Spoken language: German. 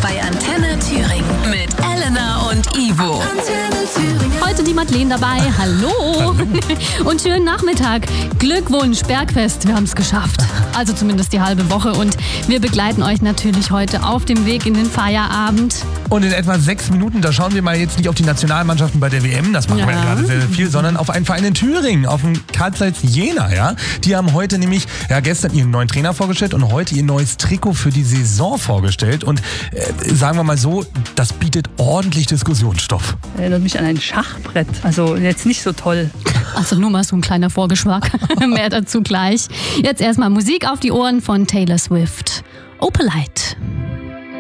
bei Antenne Thüringen mit Elena und Ivo. Heute die Madeleine dabei. Hallo. Und schönen Nachmittag. Glückwunsch, Bergfest. Wir haben es geschafft. Also zumindest die halbe Woche. Und wir begleiten euch natürlich heute auf dem Weg in den Feierabend. Und in etwa 6 Minuten, da schauen wir mal jetzt nicht auf die Nationalmannschaften bei der WM, das machen wir ja gerade sehr, sehr viel, sondern auf einen Verein in Thüringen, auf den Carl Zeiss Jena. Ja? Die haben heute nämlich gestern ihren neuen Trainer vorgestellt und heute ihr neues Trikot für die Saison vorgestellt. Und sagen wir mal so, das bietet ordentlich Diskussionsstoff. Erinnert mich an ein Schachbrett, also jetzt nicht so toll. Also nur mal so ein kleiner Vorgeschmack. Mehr dazu gleich. Jetzt erstmal Musik auf die Ohren von Taylor Swift. Opalite.